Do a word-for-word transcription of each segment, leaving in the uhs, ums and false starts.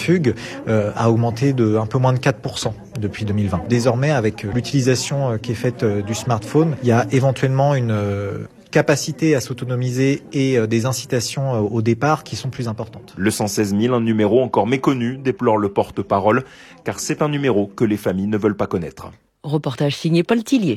fugue euh, a augmenté de un peu moins de quatre pour cent depuis deux mille vingt. Désormais, avec l'utilisation qui est faite du smartphone, il y a éventuellement une euh, capacité à s'autonomiser et euh, des incitations euh, au départ qui sont plus importantes. Le cent seize mille, un numéro encore méconnu, déplore le porte-parole, car c'est un numéro que les familles ne veulent pas connaître. Reportage signé Paul Tillier.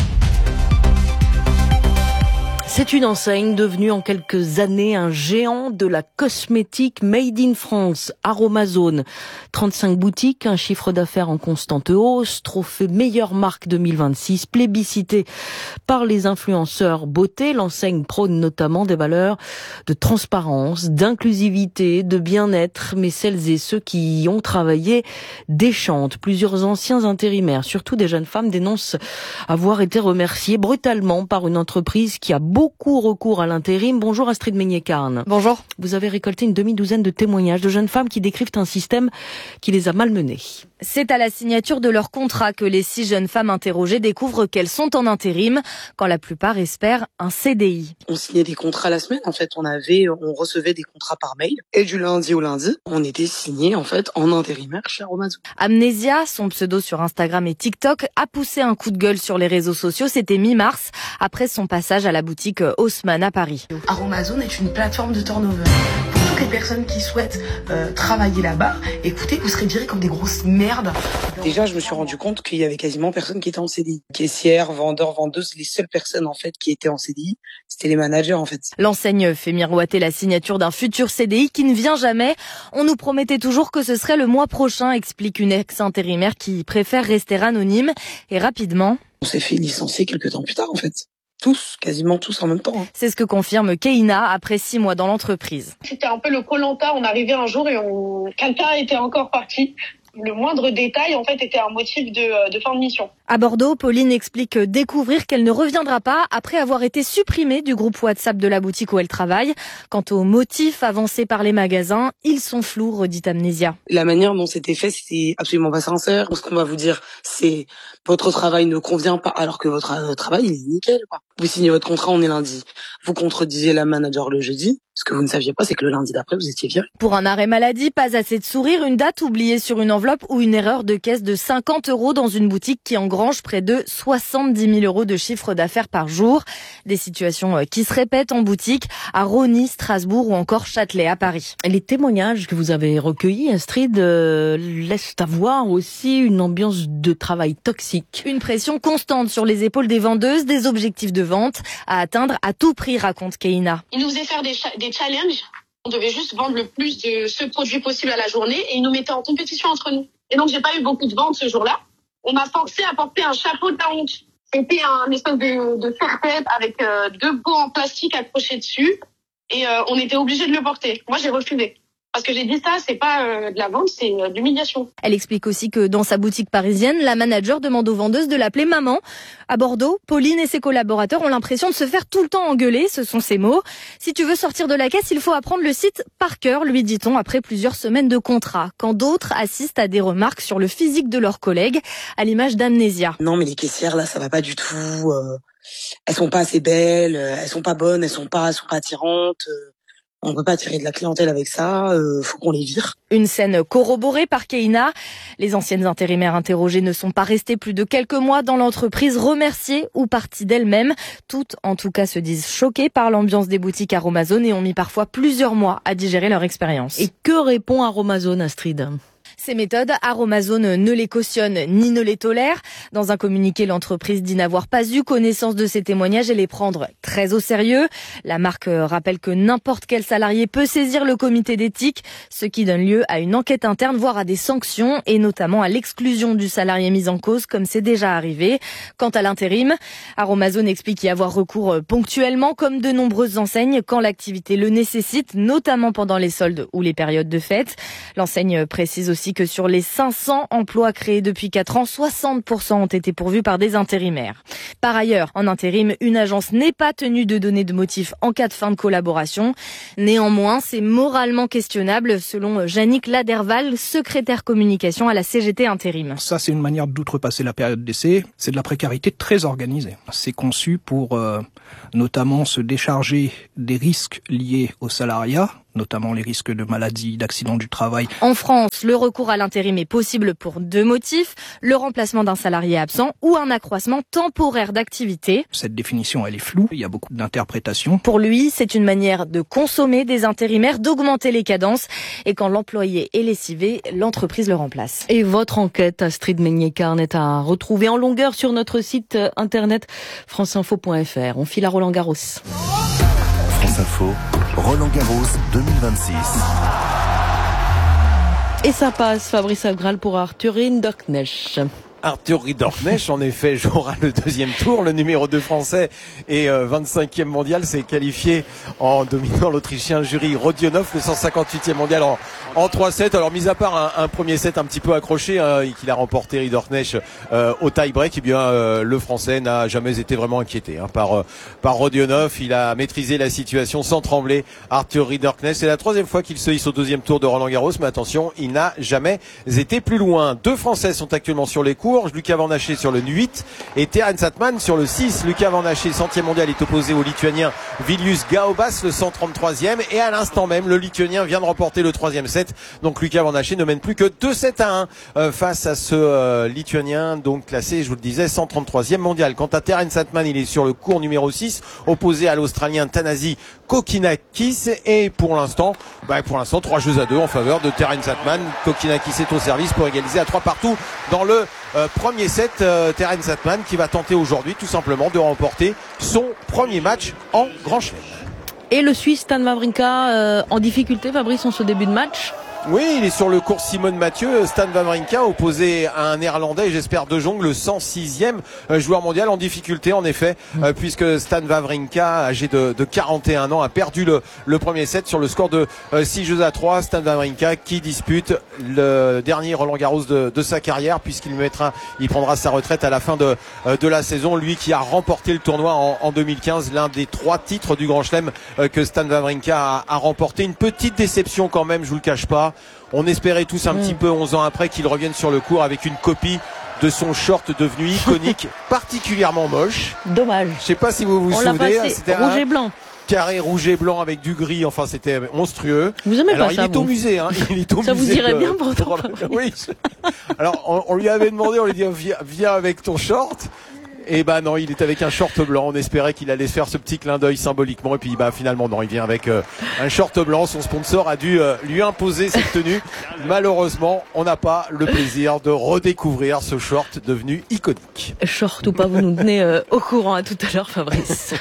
C'est une enseigne devenue en quelques années un géant de la cosmétique made in France, Aromazone. trente-cinq boutiques, un chiffre d'affaires en constante hausse, trophée meilleure marque deux mille vingt-six, plébiscité par les influenceurs beauté. L'enseigne prône notamment des valeurs de transparence, d'inclusivité, de bien-être, mais celles et ceux qui y ont travaillé déchantent. Plusieurs anciens intérimaires, surtout des jeunes femmes, dénoncent avoir été remerciés brutalement par une entreprise qui a beaucoup beaucoup recours à l'intérim. Bonjour Astrid Meignet-Carne. Bonjour. Vous avez récolté une demi-douzaine de témoignages de jeunes femmes qui décrivent un système qui les a malmenées. C'est à la signature de leur contrat que les six jeunes femmes interrogées découvrent qu'elles sont en intérim, quand la plupart espèrent un C D I. On signait des contrats la semaine, en fait, on avait, on recevait des contrats par mail, et du lundi au lundi, on était signés, en fait, en intérimaire chez Aromazone. Amnésia, son pseudo sur Instagram et TikTok, a poussé un coup de gueule sur les réseaux sociaux. C'était mi-mars, après son passage à la boutique Haussmann à Paris. Aromazone est une plateforme de turnover. Pour toutes les personnes qui souhaitent euh, travailler là-bas, écoutez, vous serez virés comme des grosses merdes. Déjà, je me suis rendu compte qu'il y avait quasiment personne qui était en C D I. Caissières, vendeurs, vendeuses, les seules personnes en fait qui étaient en C D I, c'était les managers en fait. L'enseigne fait miroiter la signature d'un futur C D I qui ne vient jamais. On nous promettait toujours que ce serait le mois prochain, explique une ex-intérimaire qui préfère rester anonyme. Et rapidement, on s'est fait licencier quelques temps plus tard en fait. Tous, quasiment tous en même temps. Hein. C'est ce que confirme Keina après six mois dans l'entreprise. C'était un peu le Koh-Lanta, on arrivait un jour et on... quelqu'un était encore parti. Le moindre détail, en fait, était un motif de, de fin de mission. À Bordeaux, Pauline explique découvrir qu'elle ne reviendra pas après avoir été supprimée du groupe WhatsApp de la boutique où elle travaille. Quant aux motifs avancés par les magasins, ils sont flous, redit Amnésia. La manière dont c'était fait, c'est absolument pas sincère. Ce qu'on va vous dire, c'est votre travail ne convient pas, alors que votre travail, il est nickel, quoi. Vous signez votre contrat, on est lundi. Vous contredisez la manager le jeudi. Ce que vous ne saviez pas, c'est que le lundi d'après, vous étiez viré. Pour un arrêt maladie, pas assez de sourire, une date oubliée sur une enveloppe ou une erreur de caisse de cinquante euros dans une boutique qui engrange près de soixante-dix mille euros de chiffre d'affaires par jour. Des situations qui se répètent en boutique à Rosny, Strasbourg ou encore Châtelet à Paris. Les témoignages que vous avez recueillis, Astrid, euh, laissent avoir aussi une ambiance de travail toxique. Une pression constante sur les épaules des vendeuses, des objectifs de vente à atteindre à tout prix, raconte Keina. Ils nous faisaient faire des, cha- des challenges. On devait juste vendre le plus de ce produit possible à la journée et ils nous mettaient en compétition entre nous. Et donc, j'ai pas eu beaucoup de ventes ce jour-là. On m'a forcé à porter un chapeau de la honte. C'était un espèce de, de serre-tête avec euh, deux pots en plastique accrochés dessus et euh, on était obligé de le porter. Moi, j'ai refusé. Parce que j'ai dit ça, c'est pas euh, de la vente, c'est euh, de l'humiliation. Elle explique aussi que dans sa boutique parisienne, la manager demande aux vendeuses de l'appeler maman. À Bordeaux, Pauline et ses collaborateurs ont l'impression de se faire tout le temps engueuler, ce sont ses mots. Si tu veux sortir de la caisse, il faut apprendre le site par cœur, lui dit-on après plusieurs semaines de contrat. Quand d'autres assistent à des remarques sur le physique de leurs collègues, à l'image d'Amnésia. Non mais les caissières là, ça va pas du tout. Euh, elles sont pas assez belles, elles sont pas bonnes, elles sont pas, elles sont pas attirantes. Euh. On peut pas tirer de la clientèle avec ça, euh, faut qu'on les vire. Une scène corroborée par Keina. Les anciennes intérimaires interrogées ne sont pas restées plus de quelques mois dans l'entreprise, remerciées ou parties d'elles-mêmes. Toutes, en tout cas, se disent choquées par l'ambiance des boutiques Aromazone et ont mis parfois plusieurs mois à digérer leur expérience. Et que répond Aromazone, Astrid ? Ces méthodes, Aromazone ne les cautionne ni ne les tolère. Dans un communiqué, l'entreprise dit n'avoir pas eu connaissance de ces témoignages et les prendre très au sérieux. La marque rappelle que n'importe quel salarié peut saisir le comité d'éthique, ce qui donne lieu à une enquête interne, voire à des sanctions, et notamment à l'exclusion du salarié mis en cause, comme c'est déjà arrivé. Quant à l'intérim, Aromazone explique y avoir recours ponctuellement, comme de nombreuses enseignes, quand l'activité le nécessite, notamment pendant les soldes ou les périodes de fête. L'enseigne précise aussi que sur les cinq cents emplois créés depuis quatre ans, soixante pour cent ont été pourvus par des intérimaires. Par ailleurs, en intérim, une agence n'est pas tenue de donner de motifs en cas de fin de collaboration. Néanmoins, c'est moralement questionnable, selon Yannick Laderval, secrétaire communication à la C G T Intérim. Ça, c'est une manière d'outrepasser la période d'essai. C'est de la précarité très organisée. C'est conçu pour euh, notamment se décharger des risques liés au salariat notamment les risques de maladies, d'accidents du travail. En France, le recours à l'intérim est possible pour deux motifs, le remplacement d'un salarié absent ou un accroissement temporaire d'activité. Cette définition, elle est floue, il y a beaucoup d'interprétations. Pour lui, c'est une manière de consommer des intérimaires, d'augmenter les cadences et quand l'employé est lessivé, l'entreprise le remplace. Et votre enquête, Astrid Meignet-Carn, est à retrouver en longueur sur notre site internet franceinfo point f r. On file à Roland Garros. France Info, Roland Garros deux mille vingt-six. Et ça passe, Fabrice Abgral pour Arthur Rinderknecht. Arthur Rinderknecht, en effet, jouera le deuxième tour. Le numéro deux français et euh, vingt-cinquième mondial s'est qualifié en dominant l'Autrichien Juri Rodionov, le cent cinquante-huitième mondial en, en trois sept. Alors, mis à part un, un premier set un petit peu accroché, hein, et qu'il a remporté Rinderknecht euh, au tie-break, eh bien, euh, le français n'a jamais été vraiment inquiété hein, par, euh, par Rodionov. Il a maîtrisé la situation sans trembler. Arthur Rinderknecht, c'est la troisième fois qu'il se hisse au deuxième tour de Roland Garros, mais attention, il n'a jamais été plus loin. Deux Français sont actuellement sur les cours. Lucas Van Haché sur le huit et Terence Atman sur le six. Lucas Van Haché, centième mondial, est opposé au Lituanien Vilius Gaubas, le cent trente-troisième. Et à l'instant même, le Lituanien vient de remporter le troisième set. Donc Lucas Van Haché ne mène plus que deux sept à un euh, face à ce euh, Lituanien, donc classé, je vous le disais, cent trente-troisième mondial. Quant à Terence Atman, il est sur le court numéro six, opposé à l'Australien Thanasi Kokinakis. Et pour l'instant, bah, pour l'instant, trois jeux à deux en faveur de Terence Atman. Kokinakis est au service pour égaliser à trois partout dans le Euh, premier set. euh, Terence Atman qui va tenter aujourd'hui tout simplement de remporter son premier match en Grand Chelem. Et le Suisse Stan Wawrinka euh, en difficulté, Fabrice, en ce début de match? Oui, il est sur le cours Simone Mathieu. Stan Wawrinka opposé à un Néerlandais, j'espère de Jong, le cent sixième joueur mondial, en difficulté en effet, mmh. euh, puisque Stan Wawrinka, âgé de, de quarante et un ans, a perdu le, le premier set sur le score de euh, six jeux à trois. Stan Wawrinka qui dispute le dernier Roland Garros de, de sa carrière, puisqu'il mettra, il prendra sa retraite à la fin de, euh, de la saison. Lui qui a remporté le tournoi en, en deux mille quinze, l'un des trois titres du Grand Chelem euh, que Stan Wawrinka a, a remporté. Une petite déception quand même, je vous le cache pas. On espérait tous un mmh. petit peu onze ans après qu'il revienne sur le court avec une copie de son short devenu iconique, particulièrement moche. Dommage. Je sais pas si vous vous On souvenez, l'a c'était rouge un et blanc. Carré rouge et blanc avec du gris, enfin c'était monstrueux. Vous aimez Alors, pas il ça, est au musée, hein. Il est au ça musée vous irait de... bien pourtant. Oui. Alors on, on lui avait demandé, on lui dit viens, viens avec ton short. Et bah non, il est avec un short blanc. On espérait qu'il allait se faire ce petit clin d'œil symboliquement. Et puis bah finalement non, il vient avec euh, un short blanc. Son sponsor a dû euh, lui imposer cette tenue. Malheureusement, on n'a pas le plaisir de redécouvrir ce short devenu iconique. Short ou pas, vous nous tenez euh, au courant. À tout à l'heure, Fabrice.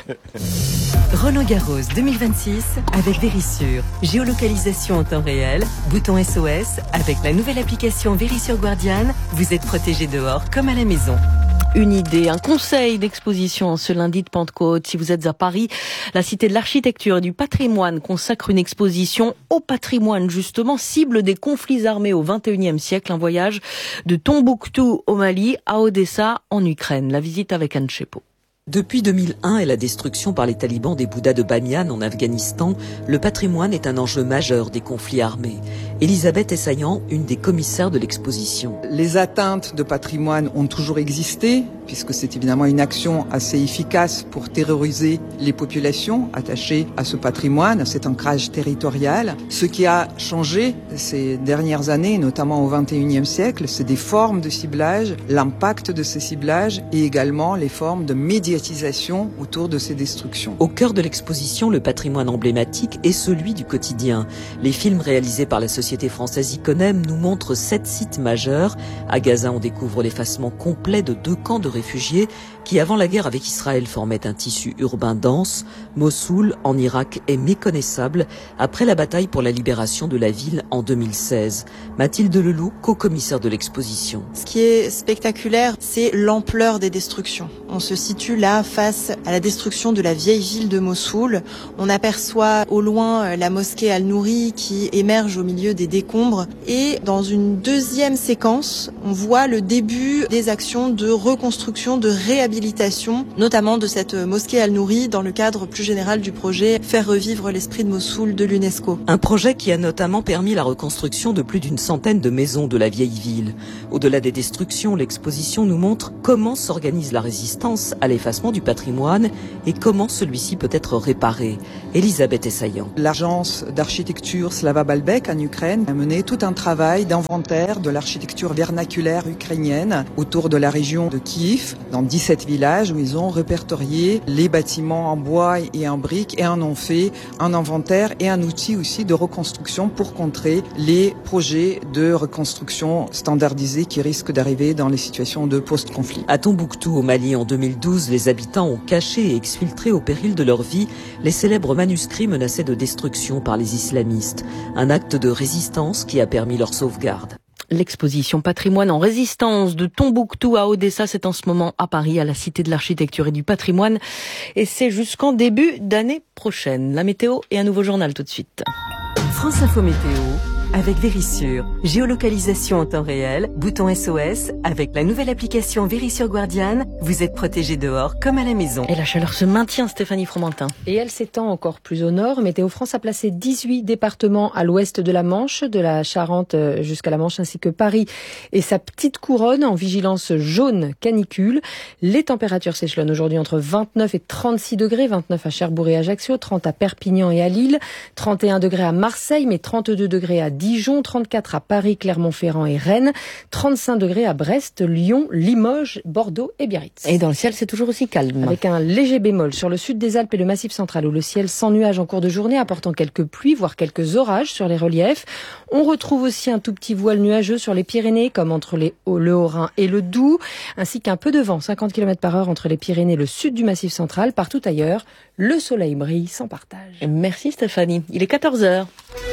Roland Garros deux mille vingt-six avec Verisure. Géolocalisation en temps réel, bouton S O S. Avec la nouvelle application Verisure Guardian, vous êtes protégé dehors comme à la maison. Une idée, un conseil d'exposition ce lundi de Pentecôte. Si vous êtes à Paris, la Cité de l'Architecture et du Patrimoine consacre une exposition au patrimoine, justement, cible des conflits armés au vingt et unième siècle. Un voyage de Tombouctou au Mali à Odessa en Ukraine. La visite avec Anne Chepo. Depuis deux mille un et la destruction par les talibans des Bouddhas de Bamiyan en Afghanistan, le patrimoine est un enjeu majeur des conflits armés. Elisabeth Essayan, une des commissaires de l'exposition. Les atteintes de patrimoine ont toujours existé, puisque c'est évidemment une action assez efficace pour terroriser les populations attachées à ce patrimoine, à cet ancrage territorial. Ce qui a changé ces dernières années, notamment au vingt et unième siècle, c'est des formes de ciblage, l'impact de ces ciblages et également les formes de médiatisation autour de ces destructions. Au cœur de l'exposition, le patrimoine emblématique est celui du quotidien. Les films réalisés par la société française Iconem nous montrent sept sites majeurs. À Gaza, on découvre l'effacement complet de deux camps de réfugiés qui, avant la guerre avec Israël, formaient un tissu urbain dense. Mossoul, en Irak, est méconnaissable après la bataille pour la libération de la ville en deux mille seize. Mathilde Leloup, co-commissaire de l'exposition. Ce qui est spectaculaire, c'est l'ampleur des destructions. On se situe là face à la destruction de la vieille ville de Mossoul. On aperçoit au loin la mosquée Al-Nouri qui émerge au milieu des décombres. Et dans une deuxième séquence, on voit le début des actions de reconstruction, de réhabilitation, notamment de cette mosquée Al-Nouri dans le cadre plus général du projet Faire revivre l'esprit de Mossoul de l'UNESCO. Un projet qui a notamment permis la reconstruction de plus d'une centaine de maisons de la vieille ville. Au-delà des destructions, l'exposition nous montre comment s'organise la résistance à l'effacement l'effacement du patrimoine et comment celui-ci peut être réparé. Elisabeth Essayan. L'agence d'architecture Slava Balbec en Ukraine a mené tout un travail d'inventaire de l'architecture vernaculaire ukrainienne autour de la région de Kiev, dans dix-sept villages où ils ont répertorié les bâtiments en bois et en briques et en ont fait un inventaire et un outil aussi de reconstruction pour contrer les projets de reconstruction standardisés qui risquent d'arriver dans les situations de post-conflit. À Tombouctou, au Mali, en deux mille douze, les habitants ont caché et exfiltré au péril de leur vie les célèbres manuscrits menacés de destruction par les islamistes. Un acte de résistance qui a permis leur sauvegarde. L'exposition Patrimoine en résistance de Tombouctou à Odessa, c'est en ce moment à Paris, à la Cité de l'Architecture et du Patrimoine. Et c'est jusqu'en début d'année prochaine. La météo et un nouveau journal tout de suite. France Info Météo avec Vérissure. Géolocalisation en temps réel, bouton S O S. Avec la nouvelle application Vérissure Guardian, vous êtes protégé dehors comme à la maison. Et la chaleur se maintient, Stéphanie Fromentin. Et elle s'étend encore plus au nord. Météo France a placé dix-huit départements à l'ouest de la Manche, de la Charente jusqu'à la Manche, ainsi que Paris et sa petite couronne en vigilance jaune canicule. Les températures s'échelonnent aujourd'hui entre vingt-neuf et trente-six degrés. vingt-neuf à Cherbourg et Ajaccio, trente à Perpignan et à Lille, trente et un degrés à Marseille, mais trente-deux degrés à Dijon, trente-quatre à Paris, Clermont-Ferrand et Rennes, trente-cinq degrés à Brest, Lyon, Limoges, Bordeaux et Biarritz. Et dans le ciel, c'est toujours aussi calme. Avec un léger bémol sur le sud des Alpes et le Massif central où le ciel sans nuages en cours de journée apportant quelques pluies, voire quelques orages sur les reliefs. On retrouve aussi un tout petit voile nuageux sur les Pyrénées, comme entre les Hauts, le Haut-Rhin et le Doubs, ainsi qu'un peu de vent, cinquante kilomètres par heure entre les Pyrénées et le sud du Massif central. Partout ailleurs, le soleil brille sans partage. Merci Stéphanie. Il est quatorze heures.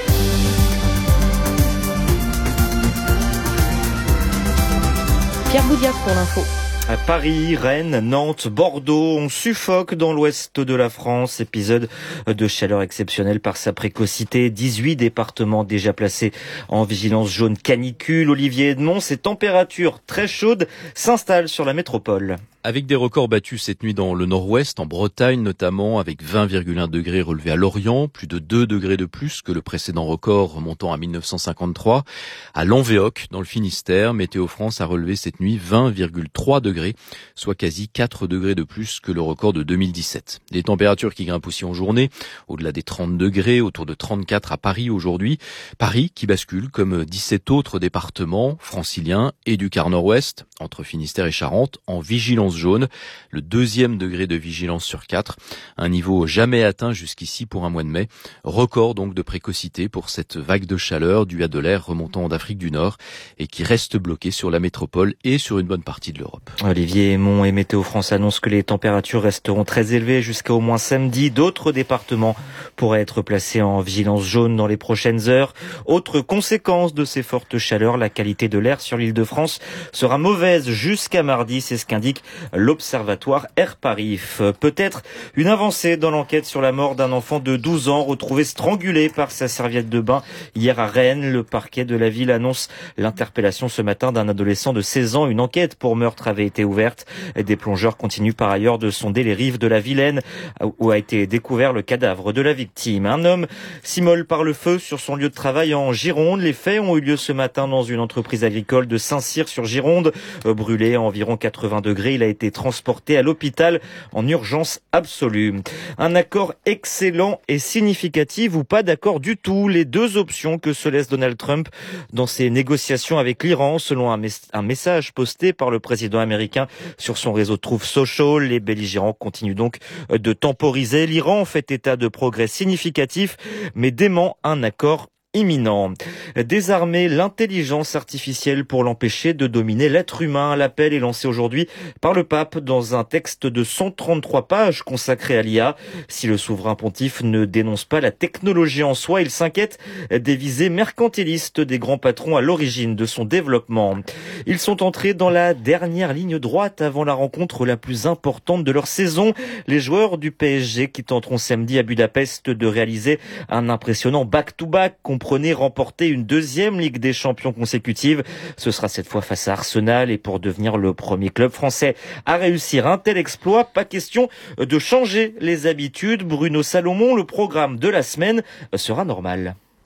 Pierre Boudiac pour l'info. À Paris, Rennes, Nantes, Bordeaux, on suffoque dans l'ouest de la France. Épisode de chaleur exceptionnelle par sa précocité. dix-huit départements déjà placés en vigilance jaune canicule. Olivier Edmond, ces températures très chaudes s'installent sur la métropole. Avec des records battus cette nuit dans le nord-ouest, en Bretagne notamment, avec vingt virgule un degrés relevés à Lorient, plus de deux degrés de plus que le précédent record remontant à mille neuf cent cinquante-trois. À Lanvéoc, dans le Finistère, Météo France a relevé cette nuit vingt virgule trois degrés, soit quasi quatre degrés de plus que le record de deux mille dix-sept. Les températures qui grimpent aussi en journée, au-delà des trente degrés, autour de trente-quatre à Paris aujourd'hui. Paris qui bascule comme dix-sept autres départements franciliens et du quart nord-ouest, entre Finistère et Charente, en vigilance jaune, le deuxième degré de vigilance sur quatre, un niveau jamais atteint jusqu'ici pour un mois de mai. Record donc de précocité pour cette vague de chaleur due à de l'air remontant d'Afrique du Nord et qui reste bloquée sur la métropole et sur une bonne partie de l'Europe. Olivier Aymon et Météo France annoncent que les températures resteront très élevées jusqu'à au moins samedi. D'autres départements pourraient être placés en vigilance jaune dans les prochaines heures. Autre conséquence de ces fortes chaleurs, la qualité de l'air sur l'Île-de-France sera mauvaise jusqu'à mardi, c'est ce qu'indique l'Observatoire Air Paris. Peut-être une avancée dans l'enquête sur la mort d'un enfant de douze ans retrouvé strangulé par sa serviette de bain hier à Rennes. Le parquet de la ville annonce l'interpellation ce matin d'un adolescent de seize ans. Une enquête pour meurtre avait été ouverte. Des plongeurs continuent par ailleurs de sonder les rives de la Vilaine où a été découvert le cadavre de la victime. Un homme s'immole par le feu sur son lieu de travail en Gironde. Les faits ont eu lieu ce matin dans une entreprise agricole de Saint-Cyr-sur-Gironde. Brûlé à environ quatre-vingts degrés, il a été transporté à l'hôpital en urgence absolue. Un accord excellent et significatif ou pas d'accord du tout, les deux options que se laisse Donald Trump dans ses négociations avec l'Iran, selon un, mes- un message posté par le président américain sur son réseau Truth Social. Les belligérants continuent donc de temporiser. L'Iran fait état de progrès significatifs, mais dément un accord imminent. Désarmer l'intelligence artificielle pour l'empêcher de dominer l'être humain. L'appel est lancé aujourd'hui par le pape dans un texte de cent trente-trois pages consacré à l'I A. Si le souverain pontife ne dénonce pas la technologie en soi, il s'inquiète des visées mercantilistes des grands patrons à l'origine de son développement. Ils sont entrés dans la dernière ligne droite avant la rencontre la plus importante de leur saison. Les joueurs du P S G qui tenteront samedi à Budapest de réaliser un impressionnant back-to-back comprenait remporter une deuxième Ligue des Champions consécutive. Ce sera cette fois face à Arsenal et pour devenir le premier club français à réussir un tel exploit, pas question de changer les habitudes. Bruno Salomon, le programme de la semaine sera normal.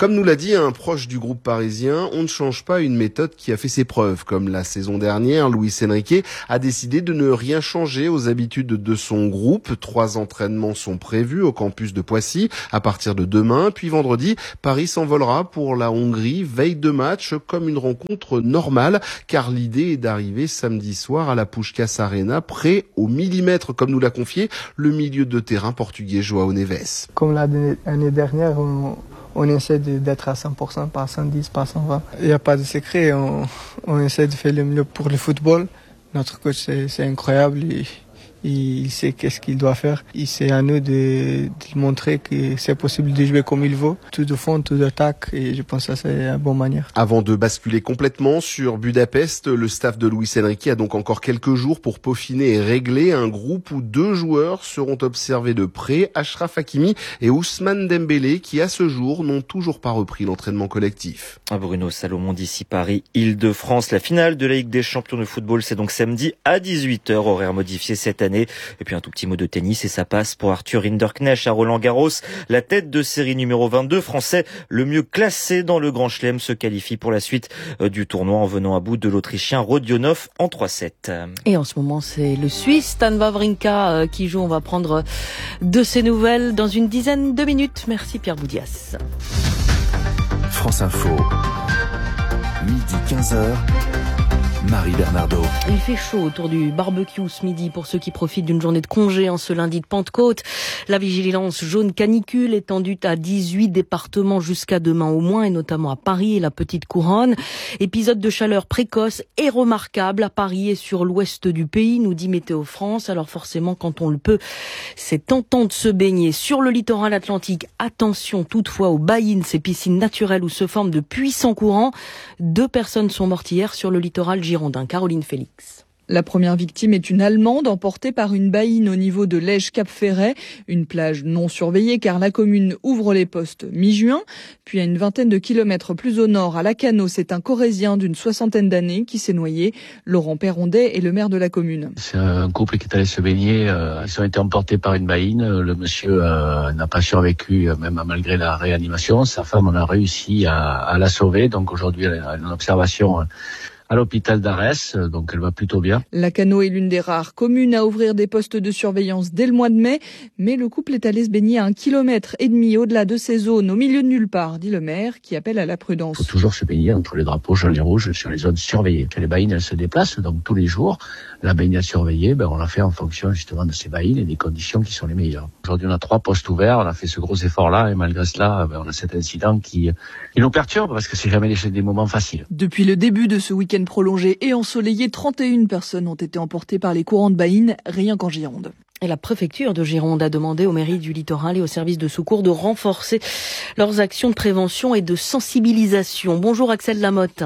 Comme nous l'a dit un proche du groupe parisien, on ne change pas une méthode qui a fait ses preuves. Comme la saison dernière, Luis Enrique a décidé de ne rien changer aux habitudes de son groupe. Trois entraînements sont prévus au campus de Poissy à partir de demain. Puis vendredi, Paris s'envolera pour la Hongrie, veille de match, comme une rencontre normale, car l'idée est d'arriver samedi soir à la Puskás Arena, prêt au millimètre, comme nous l'a confié le milieu de terrain portugais João Neves. Comme l'année dernière, on... On essaie d'être à cent pour cent, pas cent dix, pas cent vingt. Il n'y a pas de secret, on, on essaie de faire le mieux pour le football. Notre coach, c'est, c'est incroyable, il, il sait qu'est-ce qu'il doit faire. Et c'est à nous de, de montrer que c'est possible de jouer comme il veut, tout de fond, tout d'attaque, et je pense que ça, c'est une bonne manière. Avant de basculer complètement sur Budapest, le staff de Luis Enrique a donc encore quelques jours pour peaufiner et régler un groupe où deux joueurs seront observés de près, Achraf Hakimi et Ousmane Dembélé, qui à ce jour n'ont toujours pas repris l'entraînement collectif. Bruno Salomon d'ici Paris, Île-de-France. La finale de la Ligue des Champions de football, c'est donc samedi à dix-huit heures, horaire modifié cette année. Et puis un tout petit mot de tennis et ça passe pour Arthur Hinderknecht à Roland-Garros. La tête de série numéro vingt-deux, français le mieux classé dans le Grand Chelem, se qualifie pour la suite du tournoi en venant à bout de l'Autrichien Rodionov en trois sept. Et en ce moment, c'est le Suisse Stan Wawrinka qui joue. On va prendre de ses nouvelles dans une dizaine de minutes. Merci Pierre Boudias. France Info, midi quinze heures. Marie Bernardo. Il fait chaud autour du barbecue ce midi pour ceux qui profitent d'une journée de congé en ce lundi de Pentecôte. La vigilance jaune canicule étendue à dix-huit départements jusqu'à demain au moins, et notamment à Paris et la Petite Couronne. Épisode de chaleur précoce et remarquable à Paris et sur l'ouest du pays, nous dit Météo France. Alors forcément, quand on le peut, c'est tentant de se baigner. Sur le littoral atlantique, attention toutefois aux baïnes, ces piscines naturelles où se forment de puissants courants. Deux personnes sont mortes hier sur le littoral girondin. Caroline Félix. La première victime est une Allemande emportée par une baïne au niveau de Lège-Cap-Ferret, une plage non surveillée car la commune ouvre les postes mi-juin. Puis à une vingtaine de kilomètres plus au nord, à Lacanau, c'est un Corrézien d'une soixantaine d'années qui s'est noyé. Laurent Perrondet est le maire de la commune. C'est un couple qui est allé se baigner, euh, ils ont été emportés par une baïne. Le monsieur euh, n'a pas survécu, même malgré la réanimation. Sa femme, on a réussi à, à la sauver, donc aujourd'hui elle a une observation euh, à l'hôpital d'Arès, donc elle va plutôt bien. Lacanau est l'une des rares communes à ouvrir des postes de surveillance dès le mois de mai, mais le couple est allé se baigner à un kilomètre et demi au-delà de ces zones, au milieu de nulle part, dit le maire, qui appelle à la prudence. Il faut toujours se baigner entre les drapeaux jaunes et rouges sur les zones surveillées. Les baïnes, elles se déplacent, donc tous les jours, la baignade surveillée, ben, on l'a fait en fonction justement de ces baïnes et des conditions qui sont les meilleures. Aujourd'hui, on a trois postes ouverts, on a fait ce gros effort-là, et malgré cela, ben, on a cet incident qui, qui nous perturbe, parce que c'est jamais des, des moments faciles. Depuis le début de ce week-end prolongé et ensoleillé, trente et une personnes ont été emportées par les courants de baïnes, rien qu'en Gironde. Et la préfecture de Gironde a demandé aux mairies du littoral et aux services de secours de renforcer leurs actions de prévention et de sensibilisation. Bonjour Axel Lamotte.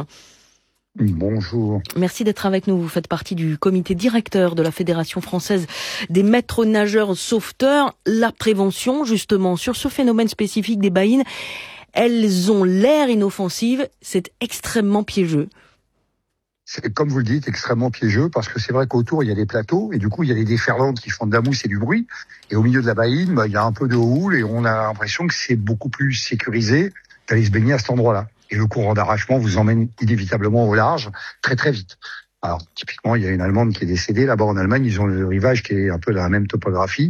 Bonjour. Merci d'être avec nous. Vous faites partie du comité directeur de la Fédération française des maîtres nageurs sauveteurs. La prévention, justement, sur ce phénomène spécifique des baïnes, elles ont l'air inoffensives, c'est extrêmement piégeux. C'est, comme vous le dites, extrêmement piégeux parce que c'est vrai qu'autour, il y a des plateaux et du coup, il y a des déferlantes qui font de la mousse et du bruit. Et au milieu de la baïne, bah, il y a un peu de houle et on a l'impression que c'est beaucoup plus sécurisé d'aller se baigner à cet endroit-là. Et le courant d'arrachement vous emmène inévitablement au large très très vite. Alors, typiquement, il y a une Allemande qui est décédée. Là-bas en Allemagne, ils ont le rivage qui est un peu dans la même topographie.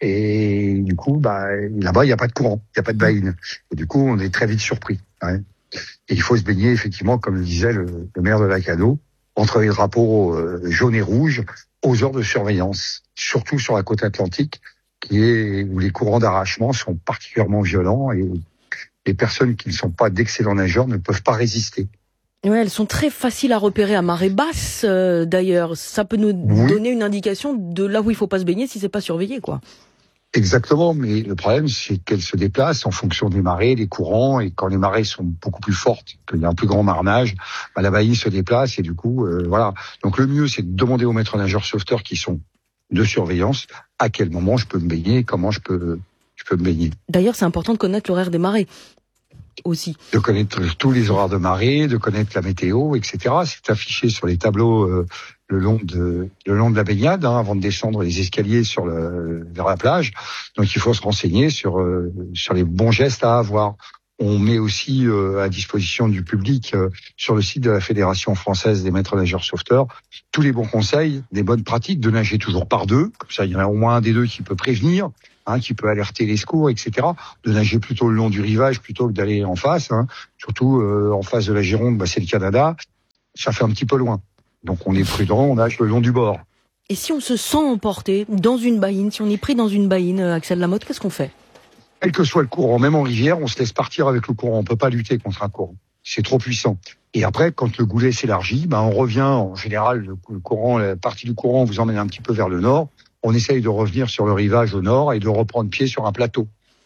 Et du coup, bah, là-bas, il n'y a pas de courant, il n'y a pas de baïne. Et du coup, on est très vite surpris. Ouais. Et il faut se baigner, effectivement, comme le disait le, le maire de Lacanau, entre les drapeaux euh, jaunes et rouges, aux heures de surveillance, surtout sur la côte atlantique, qui est où les courants d'arrachement sont particulièrement violents et les personnes qui ne sont pas d'excellents nageurs ne peuvent pas résister. Ouais, elles sont très faciles à repérer à marée basse, euh, d'ailleurs. Ça peut nous oui. donner une indication de là où il faut pas se baigner si c'est pas surveillé, quoi. Exactement, mais le problème, c'est qu'elles se déplacent en fonction des marées, des courants, et quand les marées sont beaucoup plus fortes, qu'il y a un plus grand marnage, bah, la baïne se déplace, et du coup, euh, voilà. Donc le mieux, c'est de demander aux maîtres nageurs sauveteurs qui sont de surveillance, à quel moment je peux me baigner, comment je peux, je peux me baigner. D'ailleurs, c'est important de connaître l'horaire des marées. Aussi. De connaître tous les horaires de marée, de connaître la météo, et cetera. C'est affiché sur les tableaux euh, le long de le long de la baignade, hein, avant de descendre les escaliers sur le vers la plage. Donc il faut se renseigner sur euh, sur les bons gestes à avoir. on met aussi euh, à disposition du public euh, sur le site de la Fédération française des maîtres nageurs sauveteurs tous les bons conseils, des bonnes pratiques de nager toujours par deux. Comme ça, il y en a au moins un des deux qui peut prévenir, hein, qui peut alerter les secours, et cetera. De nager plutôt le long du rivage plutôt que d'aller en face. Hein. Surtout euh, en face de la Gironde, bah, c'est le Canada. Ça fait un petit peu loin. Donc on est prudent, on nage le long du bord. Et si on se sent emporté dans une baïne, si on est pris dans une baïne, Axel Lamotte, qu'est-ce qu'on fait ? Quel que soit le courant, même en rivière, on se laisse partir avec le courant. On peut pas lutter contre un courant. C'est trop puissant. Et après, quand le goulet s'élargit, ben on revient. En général, le courant, la partie du courant vous emmène un petit peu vers le nord. On essaye de revenir sur le rivage au nord et de reprendre pied sur un plateau.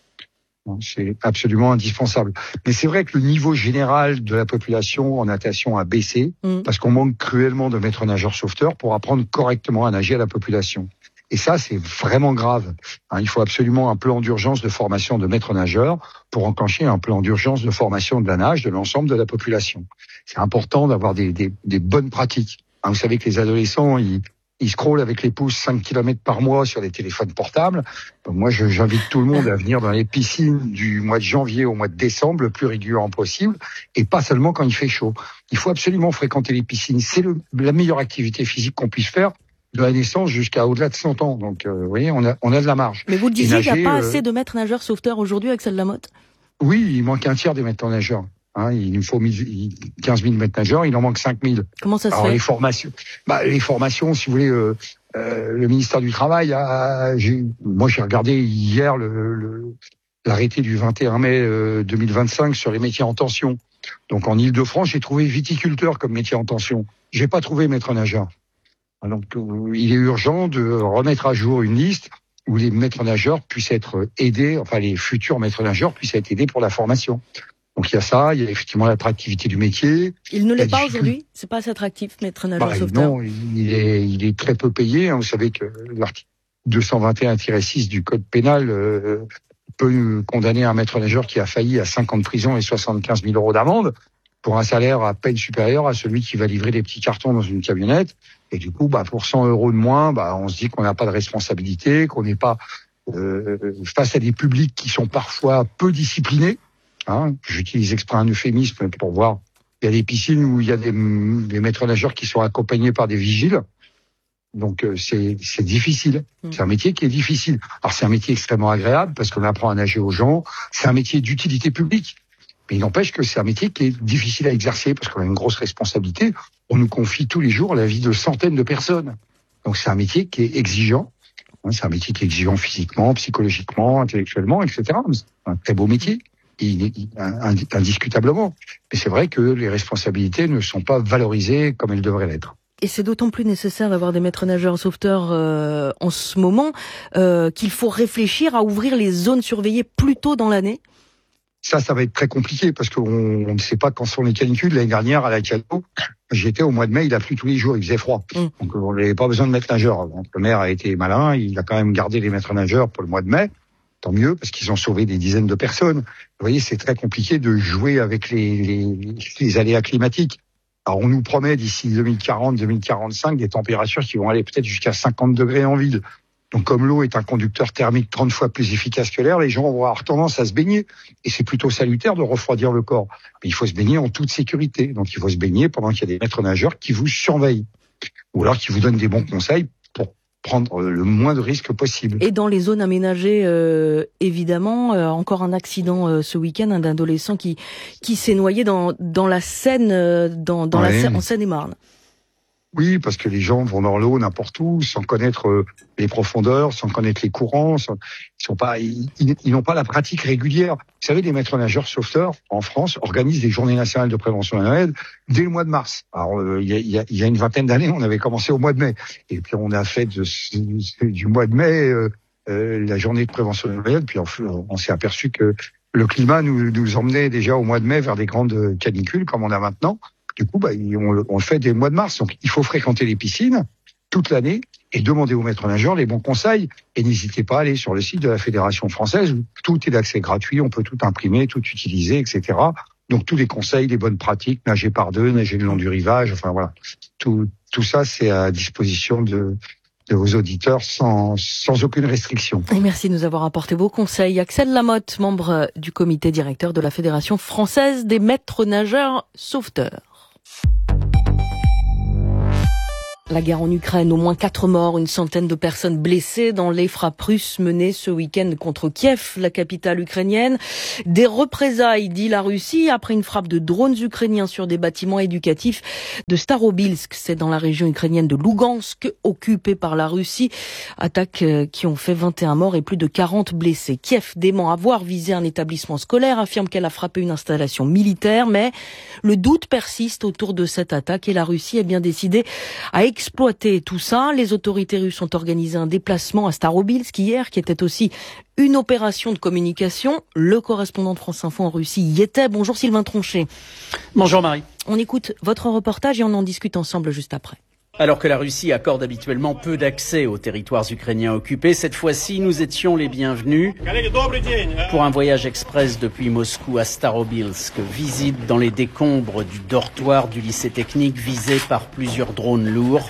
C'est absolument indispensable. Mais c'est vrai que le niveau général de la population en natation a baissé mmh. parce qu'on manque cruellement de maîtres nageurs sauveteurs pour apprendre correctement à nager à la population. Et ça, c'est vraiment grave. Hein, il faut absolument un plan d'urgence de formation de maîtres nageurs pour enclencher un plan d'urgence de formation de la nage de l'ensemble de la population. C'est important d'avoir des, des, des bonnes pratiques. Hein, vous savez que les adolescents, ils, ils scrollent avec les pouces cinq kilomètres par mois sur les téléphones portables. Donc moi, je, j'invite tout le monde à venir dans les piscines du mois de janvier au mois de décembre, le plus régulièrement possible, et pas seulement quand il fait chaud. Il faut absolument fréquenter les piscines. C'est le, la meilleure activité physique qu'on puisse faire de la naissance jusqu'à au-delà de cent ans. Donc, euh, vous voyez, on a, on a de la marge. Mais vous le disiez, il n'y a pas euh... assez de maîtres nageurs sauveteurs aujourd'hui, Axel Lamotte ? Oui, il manque un tiers des maîtres nageurs. Hein, il nous faut quinze mille maîtres nageurs, il en manque cinq mille. Comment ça se Alors, fait ? les formations, bah, les formations, si vous voulez, euh, euh, le ministère du Travail a, j'ai, moi j'ai regardé hier le, le, l'arrêté du vingt et un mai euh, deux mille vingt-cinq sur les métiers en tension. Donc en Île-de-France, j'ai trouvé viticulteur comme métier en tension. J'ai pas trouvé maître nageur. Donc, il est urgent de remettre à jour une liste où les maîtres nageurs puissent être aidés, enfin les futurs maîtres nageurs puissent être aidés pour la formation. Donc il y a ça, il y a effectivement l'attractivité du métier. Il ne l'est pas aujourd'hui ? C'est pas assez attractif, maître nageur bah, sauveteur ? Non, il est, il est très peu payé. Hein. Vous savez que l'article deux cent vingt et un tiret six du Code pénal euh, peut condamner un maître nageur qui a failli à cinq ans de prison et soixante-quinze mille euros d'amende pour un salaire à peine supérieur à celui qui va livrer des petits cartons dans une camionnette. Et du coup, bah, pour cent euros de moins, bah, on se dit qu'on n'a pas de responsabilité, qu'on n'est pas euh, face à des publics qui sont parfois peu disciplinés. Hein. J'utilise exprès un euphémisme pour voir. Il y a des piscines où il y a des, des maîtres nageurs qui sont accompagnés par des vigiles. Donc euh, c'est, c'est difficile. Mmh. C'est un métier qui est difficile. Alors c'est un métier extrêmement agréable parce qu'on apprend à nager aux gens. C'est un métier d'utilité publique. Mais il n'empêche que c'est un métier qui est difficile à exercer parce qu'on a une grosse responsabilité. On nous confie tous les jours la vie de centaines de personnes. Donc c'est un métier qui est exigeant. C'est un métier qui est exigeant physiquement, psychologiquement, intellectuellement, et cetera. C'est un très beau métier, indiscutablement. Mais c'est vrai que les responsabilités ne sont pas valorisées comme elles devraient l'être. Et c'est d'autant plus nécessaire d'avoir des maîtres nageurs sauveteurs euh, en ce moment euh, qu'il faut réfléchir à ouvrir les zones surveillées plus tôt dans l'année. Ça, ça va être très compliqué parce qu'on on ne sait pas quand sont les canicules. L'année dernière, à la Calo, j'étais au mois de mai, il a plu tous les jours, il faisait froid. Mmh. Donc on n'avait pas besoin de maîtres nageurs. Donc, le maire a été malin, il a quand même gardé les maîtres nageurs pour le mois de mai. Tant mieux, parce qu'ils ont sauvé des dizaines de personnes. Vous voyez, c'est très compliqué de jouer avec les, les, les aléas climatiques. Alors on nous promet d'ici deux mille quarante, deux mille quarante-cinq des températures qui vont aller peut-être jusqu'à cinquante degrés en ville. Donc comme l'eau est un conducteur thermique trente fois plus efficace que l'air, les gens vont avoir tendance à se baigner. Et c'est plutôt salutaire de refroidir le corps. Mais il faut se baigner en toute sécurité. Donc il faut se baigner pendant qu'il y a des maîtres nageurs qui vous surveillent. Ou alors qui vous donnent des bons conseils pour prendre le moins de risques possible. Et dans les zones aménagées, euh, évidemment, euh, encore un accident euh, ce week-end, un adolescent qui qui s'est noyé dans dans la Seine, euh, dans dans ouais. la Seine, en Seine-et-Marne. Oui, parce que les gens vont dans l'eau n'importe où, sans connaître euh, les profondeurs, sans connaître les courants. Sans, ils sont pas, ils, ils n'ont pas la pratique régulière. Vous savez, les maîtres nageurs sauveteurs en France organisent des journées nationales de prévention de la noyade dès le mois de mars. Alors, euh, il, y a, il, y a, il y a une vingtaine d'années, on avait commencé au mois de mai, et puis on a fait de, du mois de mai euh, euh, la journée de prévention de la noyade. Puis on, on s'est aperçu que le climat nous, nous emmenait déjà au mois de mai vers des grandes canicules comme on a maintenant. Du coup, bah, on, on le fait dès le mois de mars. Donc, il faut fréquenter les piscines toute l'année et demander aux maîtres nageurs les bons conseils. Et n'hésitez pas à aller sur le site de la Fédération française où tout est d'accès gratuit, on peut tout imprimer, tout utiliser, et cetera. Donc, tous les conseils, les bonnes pratiques, nager par deux, nager le long du rivage, enfin voilà. Tout, tout ça, c'est à disposition de, de vos auditeurs sans, sans aucune restriction. Et merci de nous avoir apporté vos conseils. Axel Lamotte, membre du comité directeur de la Fédération française des maîtres nageurs sauveteurs. La guerre en Ukraine, au moins quatre morts, une centaine de personnes blessées dans les frappes russes menées ce week-end contre Kiev, la capitale ukrainienne. Des représailles, dit la Russie, après une frappe de drones ukrainiens sur des bâtiments éducatifs de Starobilsk. C'est dans la région ukrainienne de Lugansk, occupée par la Russie. Attaques qui ont fait vingt et un morts et plus de quarante blessés. Kiev dément avoir visé un établissement scolaire, affirme qu'elle a frappé une installation militaire, mais le doute persiste autour de cette attaque et la Russie est bien décidée à exploiter tout ça. Les autorités russes ont organisé un déplacement à Starobilsk hier, qui était aussi une opération de communication. Le correspondant de France Info en Russie y était. Bonjour Sylvain Tronchet. Bonjour Marie. On écoute votre reportage et on en discute ensemble juste après. Alors que la Russie accorde habituellement peu d'accès aux territoires ukrainiens occupés, cette fois-ci, nous étions les bienvenus pour un voyage express depuis Moscou à Starobilsk. Visite dans les décombres du dortoir du lycée technique visé par plusieurs drones lourds.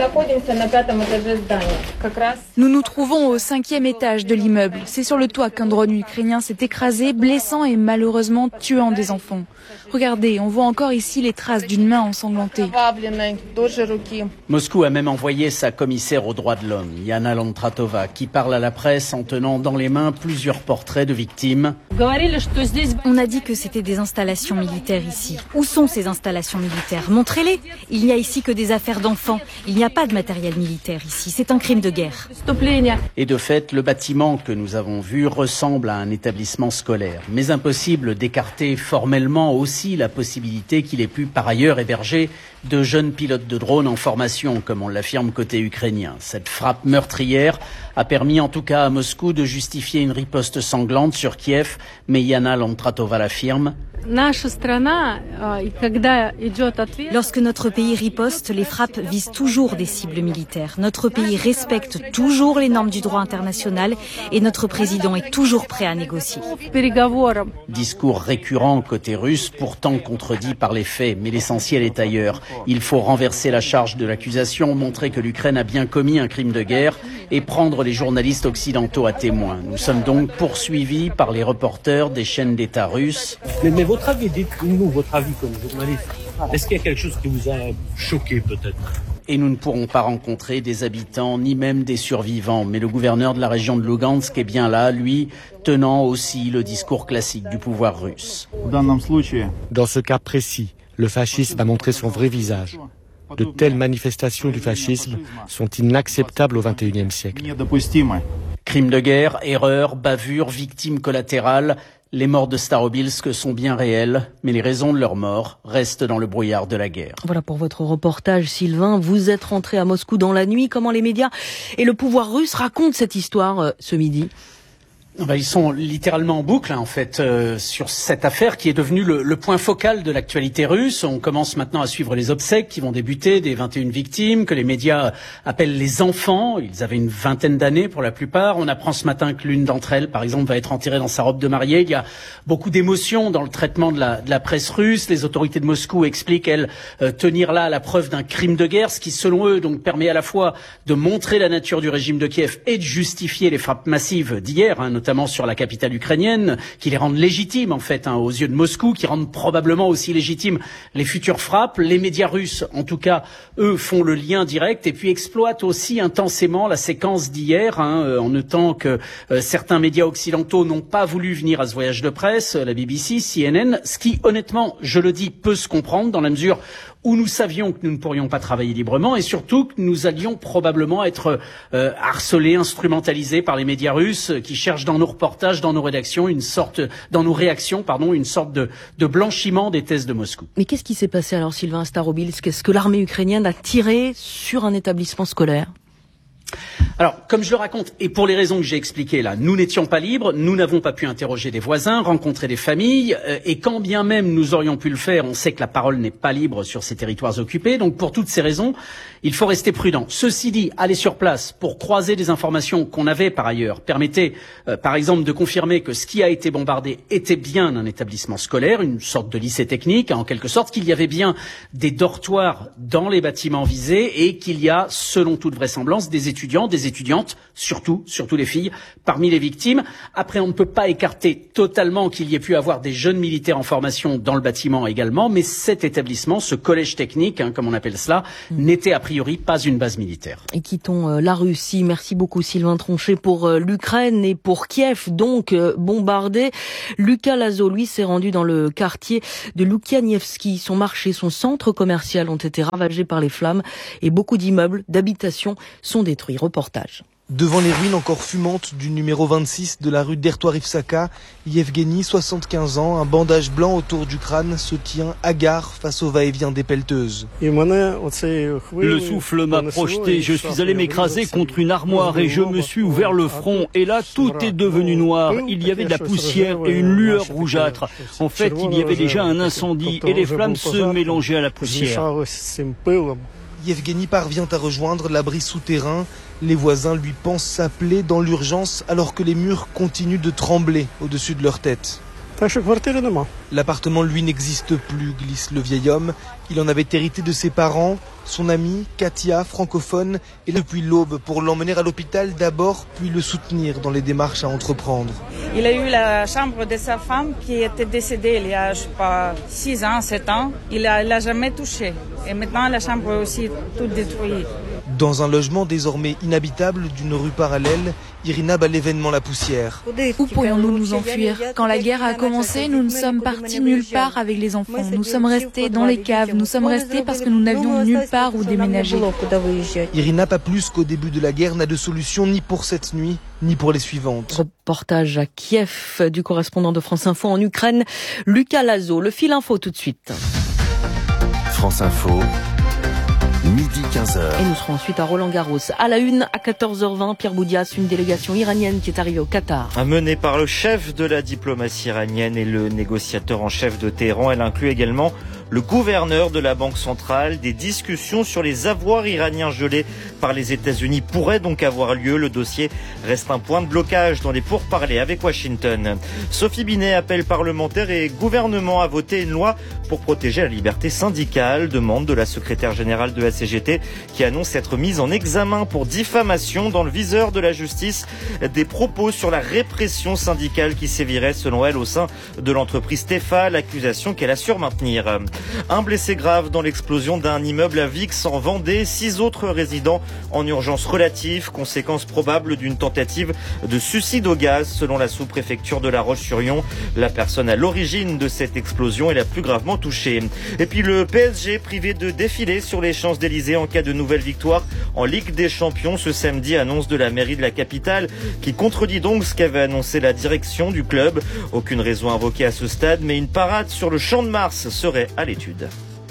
Nous nous trouvons au cinquième étage de l'immeuble. C'est sur le toit qu'un drone ukrainien s'est écrasé, blessant et malheureusement tuant des enfants. Regardez, on voit encore ici les traces d'une main ensanglantée. Moscou a même envoyé sa commissaire aux droits de l'homme, Yana Lantratova, qui parle à la presse en tenant dans les mains plusieurs portraits de victimes. On a dit que c'était des installations militaires ici. Où sont ces installations militaires? Montrez-les. Il n'y a ici que des affaires d'enfants. Il n'y a pas de matériel militaire ici. C'est un crime de guerre. Et de fait, le bâtiment que nous avons vu ressemble à un établissement scolaire. Mais impossible d'écarter formellement aussi la possibilité qu'il ait pu par ailleurs héberger de jeunes pilotes de drones en formation, comme on l'affirme côté ukrainien. Cette frappe meurtrière a permis en tout cas à Moscou de justifier une riposte sanglante sur Kiev, mais Yana Lantratova l'affirme. Lorsque notre pays riposte, les frappes visent toujours des cibles militaires. Notre pays respecte toujours les normes du droit international et notre président est toujours prêt à négocier. Discours récurrent côté russe, pourtant contredit par les faits, mais l'essentiel est ailleurs. Il faut renverser la charge de l'accusation, montrer que l'Ukraine a bien commis un crime de guerre et prendre les journalistes occidentaux à témoin. Nous sommes donc poursuivis par les reporters des chaînes d'État russes. Mais, mais votre avis, dites-nous votre avis comme journaliste. Est-ce qu'il y a quelque chose qui vous a choqué peut-être ? Et nous ne pourrons pas rencontrer des habitants, ni même des survivants. Mais le gouverneur de la région de Lugansk est bien là, lui, tenant aussi le discours classique du pouvoir russe. Dans ce cas précis, le fascisme a montré son vrai visage. De telles manifestations du fascisme sont inacceptables au vingt et unième siècle. Crimes de guerre, erreurs, bavures, victimes collatérales. Les morts de Starobilsk sont bien réelles, mais les raisons de leur mort restent dans le brouillard de la guerre. Voilà pour votre reportage, Sylvain. Vous êtes rentré à Moscou dans la nuit. Comment les médias et le pouvoir russe racontent cette histoire euh, ce midi ? Ben, ils sont littéralement en boucle, hein, en fait, euh, sur cette affaire qui est devenue le, le point focal de l'actualité russe. On commence maintenant à suivre les obsèques qui vont débuter des vingt et une victimes, que les médias appellent les enfants. Ils avaient une vingtaine d'années pour la plupart. On apprend ce matin que l'une d'entre elles, par exemple, va être enterrée dans sa robe de mariée. Il y a beaucoup d'émotions dans le traitement de la, de la presse russe. Les autorités de Moscou expliquent, elles, euh, tenir là la preuve d'un crime de guerre, ce qui, selon eux, donc permet à la fois de montrer la nature du régime de Kiev et de justifier les frappes massives d'hier, hein, notamment sur la capitale ukrainienne, qui les rendent légitimes en fait hein, aux yeux de Moscou, qui rendent probablement aussi légitimes les futures frappes. Les médias russes, en tout cas, eux font le lien direct et puis exploitent aussi intensément la séquence d'hier, hein, en notant que euh, certains médias occidentaux n'ont pas voulu venir à ce voyage de presse, la B B C, C N N, ce qui honnêtement, je le dis, peut se comprendre dans la mesure où nous savions que nous ne pourrions pas travailler librement et surtout que nous allions probablement être euh, harcelés, instrumentalisés par les médias russes qui cherchent dans nos reportages, dans nos rédactions, une sorte, dans nos réactions, pardon, une sorte de, de blanchiment des thèses de Moscou. Mais qu'est-ce qui s'est passé alors, Sylvain, à Starobilsk ? Est-ce que l'armée ukrainienne a tiré sur un établissement scolaire ? Alors, comme je le raconte, et pour les raisons que j'ai expliquées là, nous n'étions pas libres, nous n'avons pas pu interroger des voisins, rencontrer des familles, euh, et quand bien même nous aurions pu le faire, on sait que la parole n'est pas libre sur ces territoires occupés. Donc, pour toutes ces raisons, il faut rester prudent. Ceci dit, aller sur place pour croiser des informations qu'on avait par ailleurs permettait, euh, par exemple, de confirmer que ce qui a été bombardé était bien un établissement scolaire, une sorte de lycée technique, en quelque sorte, qu'il y avait bien des dortoirs dans les bâtiments visés et qu'il y a, selon toute vraisemblance, des étudiants, des étudiantes, surtout, surtout les filles, parmi les victimes. Après, on ne peut pas écarter totalement qu'il y ait pu avoir des jeunes militaires en formation dans le bâtiment également, mais cet établissement, ce collège technique, hein, comme on appelle cela, mmh. n'était a priori pas une base militaire. Et quittons euh, la Russie. Merci beaucoup Sylvain Tronchet pour euh, l'Ukraine et pour Kiev, donc euh, bombardé. Lucas Lazo, lui, s'est rendu dans le quartier de Loukianievski. Son marché, son centre commercial ont été ravagés par les flammes et beaucoup d'immeubles, d'habitations sont détruits. Reportage. Devant les ruines encore fumantes du numéro vingt-six de la rue d'Ertoirivsaka, Yevgeny, soixante-quinze ans, un bandage blanc autour du crâne, se tient hagard face au va-et-vient des pelleteuses. Le souffle m'a projeté, je suis allé m'écraser contre une armoire et je me suis ouvert le front et là tout est devenu noir. Il y avait de la poussière et une lueur rougeâtre. En fait, il y avait déjà un incendie et les flammes se mélangeaient à la poussière. Yevgeny parvient à rejoindre l'abri souterrain. Les voisins lui pensent s'appeler dans l'urgence alors que les murs continuent de trembler au-dessus de leur tête. L'appartement, lui, n'existe plus, glisse le vieil homme. Il en avait hérité de ses parents, son amie, Katia, francophone, et depuis l'aube pour l'emmener à l'hôpital d'abord, puis le soutenir dans les démarches à entreprendre. Il a eu la chambre de sa femme qui était décédée il y a, je sais pas, six ans, sept ans. Il ne l'a jamais touchée. Et maintenant, la chambre est aussi toute détruite. Dans un logement désormais inhabitable d'une rue parallèle, Irina bat l'événement la poussière. Où pourrions-nous nous enfuir? Quand la guerre a commencé, nous ne sommes partis nulle part avec les enfants. Nous sommes restés dans les caves. Nous sommes restés parce que nous n'avions nulle part où déménager. Irina, pas plus qu'au début de la guerre, n'a de solution ni pour cette nuit, ni pour les suivantes. Reportage à Kiev du correspondant de France Info en Ukraine, Lucas Lazo. Le fil info tout de suite. France Info. Midi quinze heures. Et nous serons ensuite à Roland-Garros. À la une, à quatorze heures vingt, Pierre Boudias, une délégation iranienne qui est arrivée au Qatar. Menée par le chef de la diplomatie iranienne et le négociateur en chef de Téhéran, elle inclut également le gouverneur de la Banque centrale. Des discussions sur les avoirs iraniens gelés par les États-Unis pourraient donc avoir lieu. Le dossier reste un point de blocage dans les pourparlers avec Washington. Sophie Binet appelle parlementaires et gouvernement à voter une loi pour protéger la liberté syndicale. Demande de la secrétaire générale de la C G T qui annonce être mise en examen pour diffamation dans le viseur de la justice. Des propos sur la répression syndicale qui sévirait selon elle au sein de l'entreprise Tefa, l'accusation qu'elle assure maintenir. Un blessé grave dans l'explosion d'un immeuble à Vix en Vendée. Six autres résidents en urgence relative, conséquence probable d'une tentative de suicide au gaz selon la sous-préfecture de La Roche-sur-Yon. La personne à l'origine de cette explosion est la plus gravement touchée. Et puis le P S G privé de défilé sur les Champs-Élysées en cas de nouvelle victoire en Ligue des Champions ce samedi, annonce de la mairie de la capitale qui contredit donc ce qu'avait annoncé la direction du club. Aucune raison invoquée à ce stade, mais une parade sur le Champ de Mars serait à l'étude.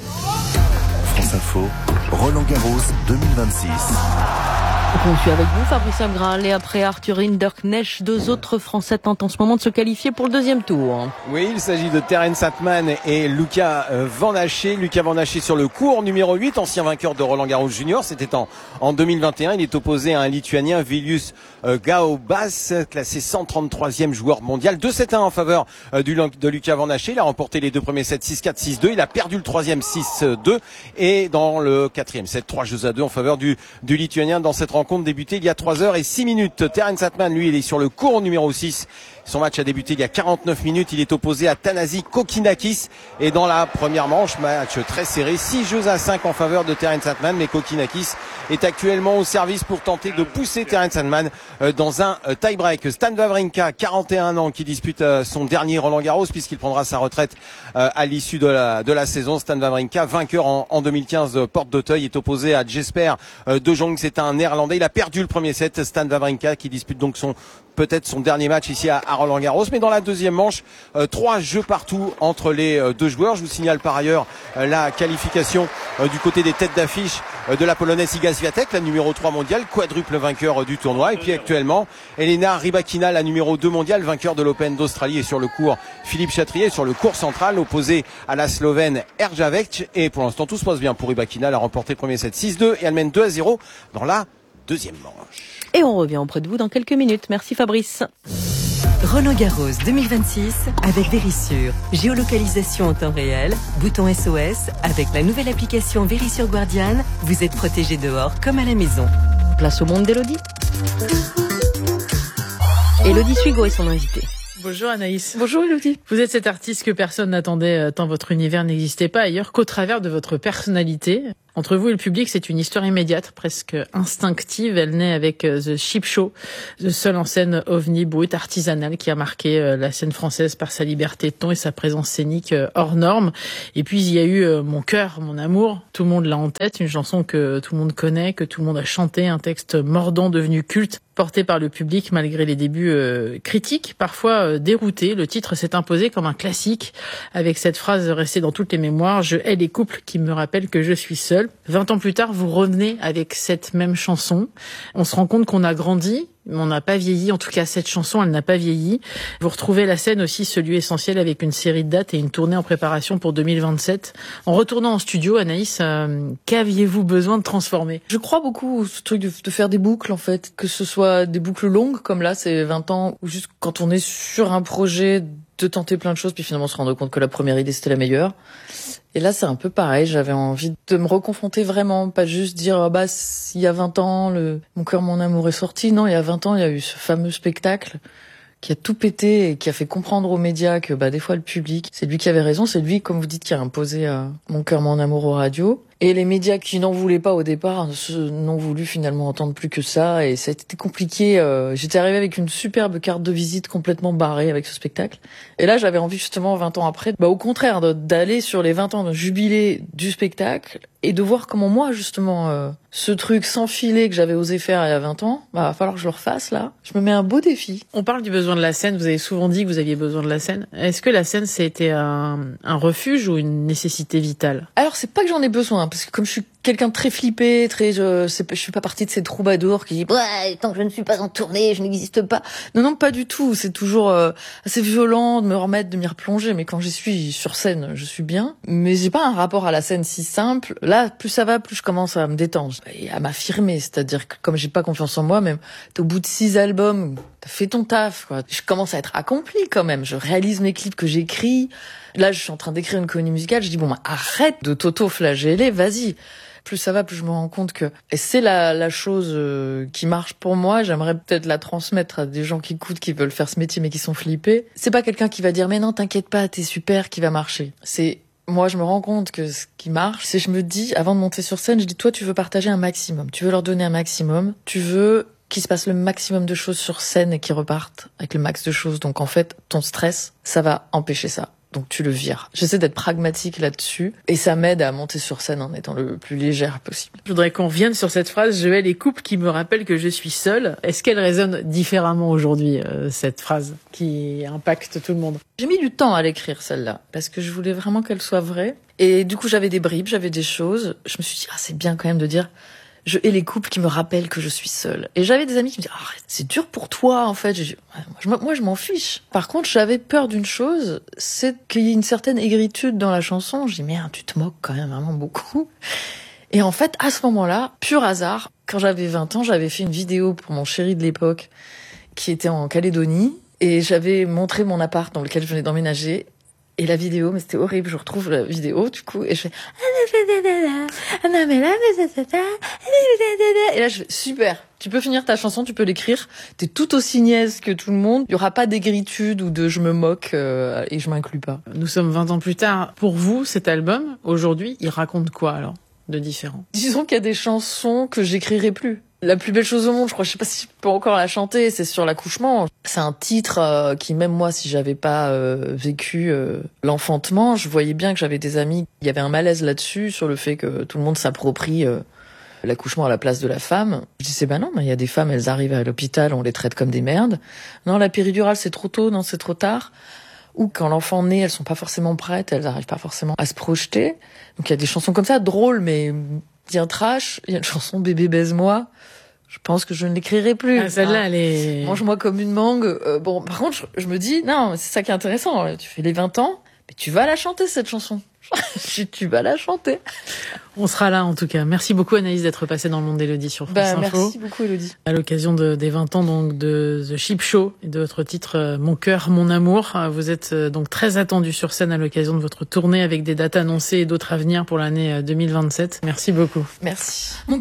France Info, Roland-Garros deux mille vingt-six. On continue avec vous, Fabrice Abgral, et après Arthur Hinderknecht, deux autres Français tentent en ce moment de se qualifier pour le deuxième tour. Oui, il s'agit de Terence Atman et Lucas Van Haché. Lucas Van Haché sur le court numéro huit, ancien vainqueur de Roland-Garros Junior. C'était en, en deux mille vingt et un. Il est opposé à un Lituanien, Vilius Gaubas, classé cent trente-troisième joueur mondial. deux sept un en faveur du, de Lucas Van Haché. Il a remporté les deux premiers sets six quatre, six deux. Il a perdu le troisième six deux. Et dans le quatrième set, trois jeux à deux en faveur du, du Lituanien dans cette rencontre. Rencontre débutée il y a trois heures et six minutes. Terence Atman, lui, il est sur le court numéro six. Son match a débuté il y a quarante-neuf minutes. Il est opposé à Thanasi Kokinakis. Et dans la première manche, match très serré. six jeux à cinq en faveur de Terence Atman. Mais Kokinakis est actuellement au service pour tenter de pousser Terence Atman dans un tie-break. Stan Wawrinka, quarante et un ans, qui dispute son dernier Roland-Garros puisqu'il prendra sa retraite à l'issue de la, de la saison. Stan Wawrinka, vainqueur en, en deux mille quinze, porte d'Auteuil, est opposé à Jesper De Jong. C'est un Néerlandais. Il a perdu le premier set. Stan Wawrinka qui dispute donc son peut-être son dernier match ici à, à Roland-Garros, mais dans la deuxième manche, euh, trois jeux partout entre les euh, deux joueurs. Je vous signale par ailleurs euh, la qualification euh, du côté des têtes d'affiche de la Polonaise Iga Swiatek, la numéro trois mondiale, quadruple vainqueur du tournoi. Et puis actuellement, Elena Rybakina, la numéro deux mondiale, vainqueur de l'Open d'Australie. Et sur le court, Philippe Chatrier, sur le court central, opposé à la Slovène Erjavec. Et pour l'instant, tout se passe bien pour Rybakina. Elle a remporté le premier set six deux et elle mène deux à zéro dans la deuxième manche. Et on revient auprès de vous dans quelques minutes. Merci Fabrice. Roland Garros deux mille vingt-six avec Verisure. Géolocalisation en temps réel, bouton S O S. Avec la nouvelle application Verisure Guardian, vous êtes protégé dehors comme à la maison. Place au monde d'Élodie. Élodie Suigo est son invitée. Bonjour Anaïs. Bonjour Élodie. Vous êtes cette artiste que personne n'attendait tant votre univers n'existait pas ailleurs qu'au travers de votre personnalité. Entre vous et le public, c'est une histoire immédiate, presque instinctive. Elle naît avec The Cheap Show, le seul en scène ovni brut artisanal qui a marqué la scène française par sa liberté de ton et sa présence scénique hors norme. Et puis il y a eu Mon cœur, mon amour. Tout le monde l'a en tête, une chanson que tout le monde connaît, que tout le monde a chanté, un texte mordant devenu culte, porté par le public malgré les débuts euh, critiques, parfois euh, déroutés. Le titre s'est imposé comme un classique, avec cette phrase restée dans toutes les mémoires: je hais les couples qui me rappellent que je suis seule. Vingt ans plus tard, vous revenez avec cette même chanson. On se rend compte qu'on a grandi, mais on n'a pas vieilli. En tout cas, cette chanson, elle n'a pas vieilli. Vous retrouvez la scène aussi, ce lieu essentiel, avec une série de dates et une tournée en préparation pour deux mille vingt-sept. En retournant en studio, Anaïs, euh, qu'aviez-vous besoin de transformer? Je crois beaucoup ce truc de, de faire des boucles, en fait, que ce soit des boucles longues, comme là, c'est vingt ans, ou juste quand on est sur un projet, de tenter plein de choses, puis finalement se rendre compte que la première idée, c'était la meilleure. Et là, c'est un peu pareil. J'avais envie de me reconfronter vraiment, pas juste dire oh bah il y a vingt ans, le Mon cœur, mon amour est sorti. Non, il y a vingt ans, il y a eu ce fameux spectacle qui a tout pété et qui a fait comprendre aux médias que bah des fois le public, c'est lui qui avait raison, c'est lui, comme vous dites, qui a imposé euh, Mon cœur, mon amour aux radios. Et les médias qui n'en voulaient pas au départ n'ont voulu finalement entendre plus que ça, et ça a été compliqué. Euh, j'étais arrivée avec une superbe carte de visite complètement barrée avec ce spectacle. Et là, j'avais envie justement, vingt ans après, bah au contraire, d'aller sur les vingt ans de jubilé du spectacle et de voir comment moi, justement, euh, ce truc sans filet que j'avais osé faire il y a vingt ans, bah va falloir que je le refasse là. Je me mets un beau défi. On parle du besoin de la scène, vous avez souvent dit que vous aviez besoin de la scène. Est-ce que la scène, c'était un, un refuge ou une nécessité vitale? Alors, c'est pas que j'en ai besoin, parce que comme je suis quelqu'un de très flippé, très, je, je fais pas partie de ces troubadours qui disent ouais, tant que je ne suis pas en tournée, je n'existe pas. Non, non, pas du tout. C'est toujours euh, assez violent de me remettre, de m'y replonger. Mais quand j'y suis sur scène, je suis bien. Mais j'ai pas un rapport à la scène si simple. Là, plus ça va, plus je commence à me détendre et à m'affirmer. C'est-à-dire que comme j'ai pas confiance en moi, même t'es au bout de six albums, t'as fait ton taf, quoi. Je commence à être accomplie quand même. Je réalise mes clips que j'écris. Là, je suis en train d'écrire une comédie musicale. Je dis bon, bah, arrête de t'auto-flageller, vas-y. Plus ça va, plus je me rends compte que et c'est la, la chose euh, qui marche pour moi. J'aimerais peut-être la transmettre à des gens qui écoutent, qui veulent faire ce métier mais qui sont flippés. C'est pas quelqu'un qui va dire mais non, t'inquiète pas, t'es super, qui va marcher. C'est moi, je me rends compte que ce qui marche, c'est je me dis avant de monter sur scène, je dis toi, tu veux partager un maximum, tu veux leur donner un maximum, tu veux qu'il se passe le maximum de choses sur scène et qu'ils repartent avec le max de choses. Donc en fait, ton stress, ça va empêcher ça. Donc tu le vires. J'essaie d'être pragmatique là-dessus et ça m'aide à monter sur scène en étant le plus légère possible. Je voudrais qu'on revienne sur cette phrase: je hais les couples qui me rappellent que je suis seule. Est-ce qu'elle résonne différemment aujourd'hui, euh, cette phrase qui impacte tout le monde? J'ai mis du temps à l'écrire celle-là parce que je voulais vraiment qu'elle soit vraie. Et du coup j'avais des bribes, j'avais des choses. Je me suis dit ah c'est bien quand même de dire je hais les couples qui me rappellent que je suis seule. Et j'avais des amis qui me disaient arrête, c'est dur pour toi en fait. J'ai dit, moi, je, moi je m'en fiche. Par contre j'avais peur d'une chose, c'est qu'il y ait une certaine aigritude dans la chanson. Je dis merde, tu te moques quand même vraiment beaucoup. Et en fait à ce moment-là, pur hasard, quand j'avais vingt ans, j'avais fait une vidéo pour mon chéri de l'époque qui était en Calédonie et j'avais montré mon appart dans lequel je venais d'emménager. Et la vidéo, mais c'était horrible, je retrouve la vidéo, du coup, et je fais... Et là, je fais, super, tu peux finir ta chanson, tu peux l'écrire, t'es tout aussi niaise que tout le monde, il y aura pas d'aigritude ou de je me moque euh, et je m'inclus pas. Nous sommes vingt ans plus tard. Pour vous, cet album, aujourd'hui, il raconte quoi alors, de différent? Disons qu'il y a des chansons que j'écrirai plus. La plus belle chose au monde, je crois, je sais pas si je peux encore la chanter, c'est sur l'accouchement. C'est un titre euh, qui, même moi, si j'avais pas euh, vécu euh, l'enfantement, je voyais bien que j'avais des amis. Il y avait un malaise là-dessus, sur le fait que tout le monde s'approprie euh, l'accouchement à la place de la femme. Je disais, bah non, mais il y a des femmes, elles arrivent à l'hôpital, on les traite comme des merdes. Non, la péridurale, c'est trop tôt, non, c'est trop tard. Ou quand l'enfant naît, elles sont pas forcément prêtes, elles arrivent pas forcément à se projeter. Donc il y a des chansons comme ça, drôles, mais bien trash. Il y a une chanson Bébé baise-moi. Je pense que je ne l'écrirai plus. Ah, celle-là, elle est... Mange-moi comme une mangue. Euh, bon, par contre, je, je me dis, non, c'est ça qui est intéressant. Tu fais les vingt ans, mais tu vas la chanter, cette chanson. tu, tu vas la chanter. On sera là, en tout cas. Merci beaucoup, Anaïs, d'être passée dans le monde d'Élodie sur France bah, Info. Merci beaucoup, Élodie. À l'occasion de, des vingt ans, donc, de The Chip Show et de votre titre, euh, Mon cœur, mon amour. Vous êtes, euh, donc, très attendu sur scène à l'occasion de votre tournée avec des dates annoncées et d'autres à venir pour l'année deux mille vingt-sept. Merci beaucoup. Merci. Mon